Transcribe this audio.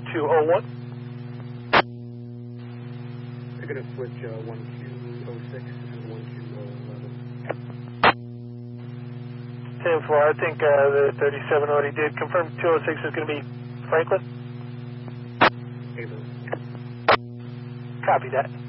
1201. They're going to switch 1206 and 1211. 10-4, I think the 37 already did. Confirm 206 is going to be Franklin? Ava. Copy that.